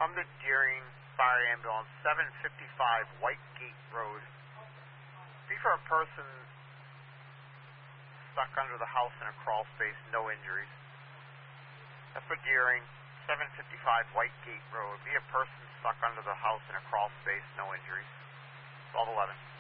come to Deering Fire Ambulance, 755 White Gate Road. Be for a person stuck under the house in a crawl space, no injuries. That's for Deering, 755 White Gate Road. Be a person stuck under the house in a crawl space, no injuries. 1211.